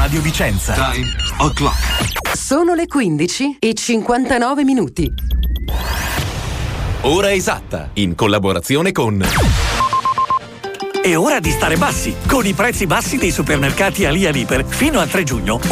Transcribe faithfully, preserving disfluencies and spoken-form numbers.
Radio Vicenza. Time o'clock. Sono le quindici e cinquantanove minuti. Ora esatta, in collaborazione con... È ora di stare bassi. Con i prezzi bassi dei supermercati Alia Liper, fino al tre giugno